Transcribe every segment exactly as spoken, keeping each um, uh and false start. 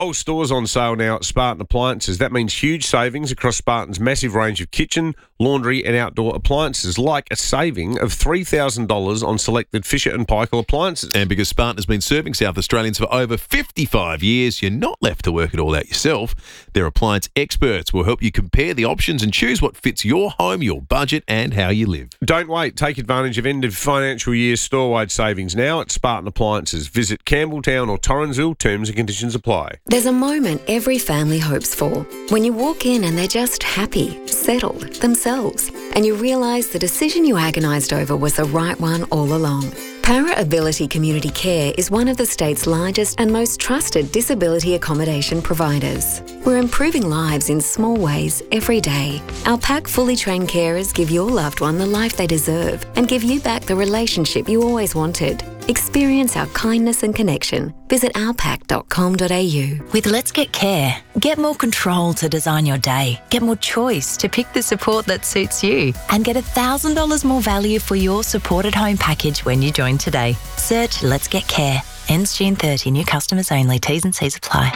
All stores on sale now at Spartan Appliances. That means huge savings across Spartan's massive range of kitchen, laundry and outdoor appliances, like a saving of three thousand dollars on selected Fisher and Paykel appliances. And because Spartan has been serving South Australians for over fifty-five years, you're not left to work it all out yourself. Their appliance experts will help you compare the options and choose what fits your home, your budget and how you live. Don't wait. Take advantage of end of financial year store-wide savings now at Spartan Appliances. Visit Campbelltown or Torrensville. Terms and conditions apply. There's a moment every family hopes for. When you walk in and they're just happy, settled, themselves, and you realise the decision you agonised over was the right one all along. Para Ability Community Care is one of the state's largest and most trusted disability accommodation providers. We're improving lives in small ways every day. Our P A C fully trained carers give your loved one the life they deserve and give you back the relationship you always wanted. Experience our kindness and connection. Visit our pac dot com dot a u. With Let's Get Care, get more control to design your day, get more choice to pick the support that suits you, and get one thousand dollars more value for your supported home package when you join today. Search Let's Get Care. Ends June thirtieth. New customers only. T's and C's apply.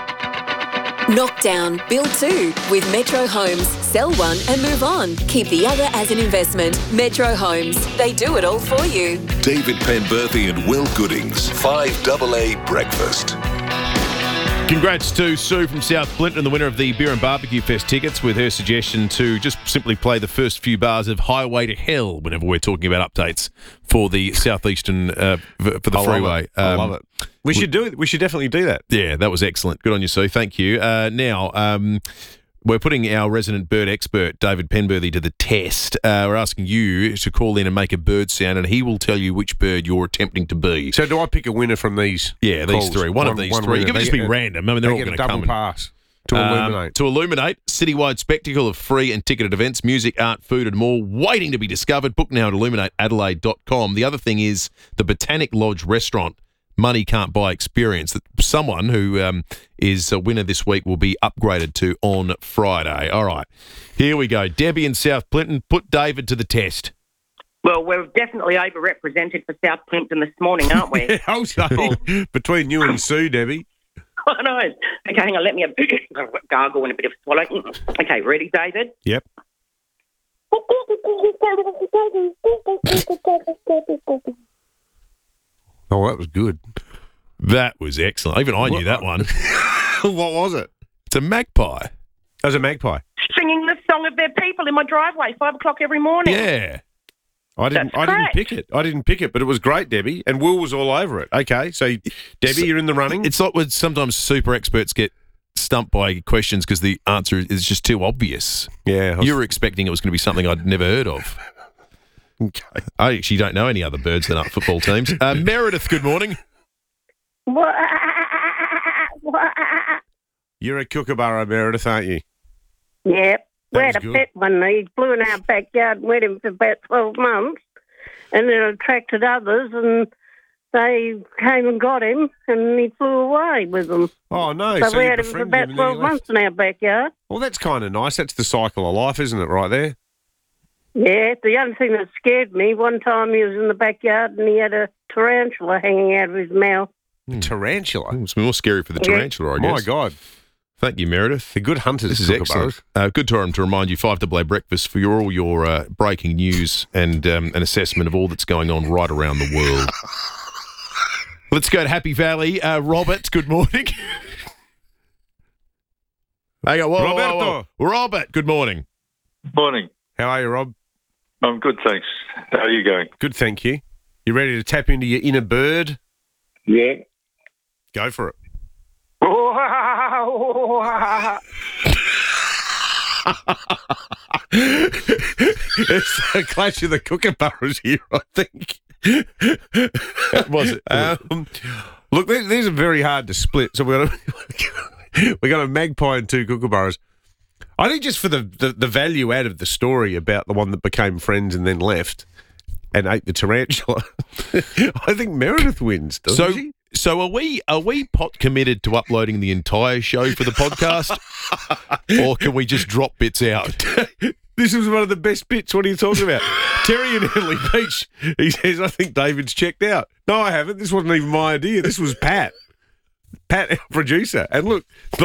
Knock down, build two with Metro Homes. Sell one and move on. Keep the other as an investment. Metro Homes. They do it all for you. David Penberthy and Will Goodings. five double A Breakfast. Congrats to Sue from South Clinton, the winner of the Beer and Barbecue Fest tickets, with her suggestion to just simply play the first few bars of Highway to Hell whenever we're talking about updates for the southeastern uh, for the I freeway. Love it. I Um, love it. We should do it. We should definitely do that. Yeah, that was excellent. Good on you, Sue. Thank you. Uh, now, um, we're putting our resident bird expert, David Penberthy, to the test. Uh, we're asking you to call in and make a bird sound, and he will tell you which bird you're attempting to be. So do I pick a winner from these? Yeah, these calls? three. One, of these one three. winner. It can They just get be a- random. I mean, they're they all get going a to double come. and- pass to Um, illuminate. to illuminate, citywide spectacle of free and ticketed events, music, art, food and more waiting to be discovered. Book now at illuminate adelaide dot com. The other thing is the Botanic Lodge restaurant. Money can't buy experience. That someone who um, is a winner this week will be upgraded to on Friday. All right, here we go. Debbie in South Clinton, put David to the test. Well, we're definitely overrepresented for South Clinton this morning, aren't we? Yeah, I'll say, between you and Sue, Debbie. I know. Okay, hang on. Let me have a gargle and a bit of swallow. Okay, ready, David? Yep. Oh, that was good. That was excellent. Even I knew that one. What was it? It's a magpie. That was a magpie. Singing the song of their people in my driveway, five o'clock every morning. Yeah. I didn't. That's I didn't correct. pick it. I didn't pick it, but it was great, Debbie. And Will was all over it. Okay, so Debbie, you're in the running. It's like when sometimes super experts get stumped by questions because the answer is just too obvious. Yeah, I was- You were expecting it was going to be something I'd never heard of. Okay. I actually don't know any other birds than our football teams. Uh, Meredith, good morning. You're a kookaburra, Meredith, aren't you? Yep. We That had a was good. pet one. He flew in our backyard and we had him for about twelve months. And then attracted others and they came and got him and he flew away with them. Oh no! so So, we you had him for befriended about him and then he twelve left. months in our backyard. Well, that's kind of nice. That's the cycle of life, isn't it? Right there. Yeah, the only thing that scared me, one time he was in the backyard and he had a tarantula hanging out of his mouth. Tarantula. It's more scary for the Yeah. tarantula, I My guess. God, Thank you, Meredith. they're good hunters. This is kookaburras. excellent. Uh, good time to remind you, five double A Breakfast, for your, all your uh, breaking news and um, an assessment of all that's going on right around the world. Let's go to Happy Valley. Uh, Robert, good morning. Hang on, whoa, whoa, whoa, whoa. Roberto. Robert, good morning. Morning. How are you, Rob? I'm good, thanks. How are you going? Good, thank you. You ready to tap into your inner bird? Yeah. Go for it. It's a clash of the kookaburras here, I think. Was it? Um, look, these, these are very hard to split. So we're gonna we got a magpie and two kookaburras. I think just for the, the, the value out of the story about the one that became friends and then left and ate the tarantula, I think Meredith wins, doesn't So, she? so are we are we pot committed to uploading the entire show for the podcast, or can we just drop bits out? This was one of the best bits. What are you talking about? Terry and Emily Beach, he says, I think David's checked out. No, I haven't. This wasn't even my idea. This was Pat. Pat, our producer. And look,